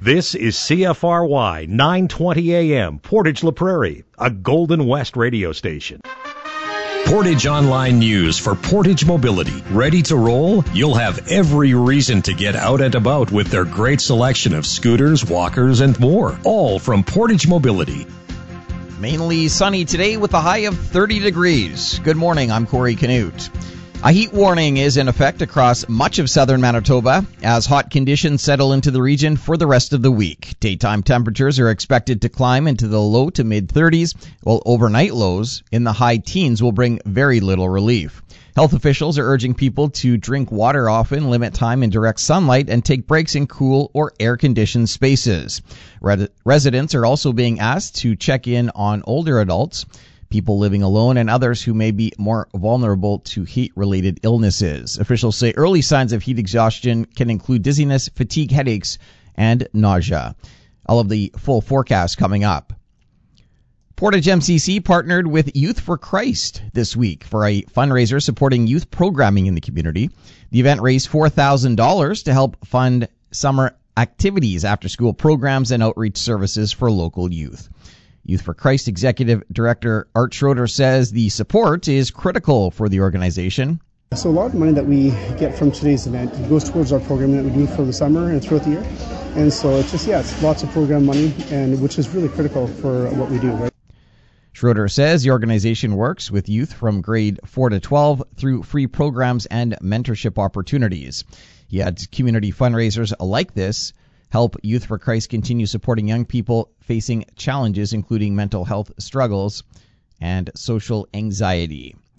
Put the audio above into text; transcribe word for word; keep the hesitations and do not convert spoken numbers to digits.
This is C F R Y nine twenty A M, Portage La Prairie, a Golden West radio station. Portage Online News for Portage Mobility. Ready to roll? You'll have every reason to get out and about with their great selection of scooters, walkers, and more. All from Portage Mobility. Mainly sunny today with a high of thirty degrees. Good morning, I'm Corey Canute. A heat warning is in effect across much of southern Manitoba as hot conditions settle into the region for the rest of the week. Daytime temperatures are expected to climb into the low to mid thirties, while overnight lows in the high teens will bring very little relief. Health officials are urging people to drink water often, limit time in direct sunlight, and take breaks in cool or air-conditioned spaces. Red- residents are also being asked to check in on older adults, people living alone, and others who may be more vulnerable to heat-related illnesses. Officials say early signs of heat exhaustion can include dizziness, fatigue, headaches, and nausea. All of the full forecast coming up. Portage M C C partnered with Youth for Christ this week for a fundraiser supporting youth programming in the community. The event raised four thousand dollars to help fund summer activities, after-school programs, and outreach services for local youth. Youth for Christ Executive Director Art Schroeder says the support is critical for the organization. So a lot of money that we get from today's event goes towards our program that we do for the summer and throughout the year. And so it's just, yeah, it's lots of program money, and which is really critical for what we do, right? Schroeder says the organization works with youth from grade four to twelve through free programs and mentorship opportunities. He adds community fundraisers like this help Youth for Christ continue supporting young people facing challenges including mental health struggles and social anxiety.